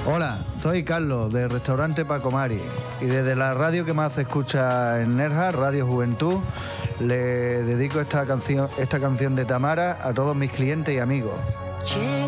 Hola, soy Carlos del restaurante Paco Mari y desde la radio que más se escucha en Nerja, Radio Juventud, le dedico esta canción de Tamara a todos mis clientes y amigos.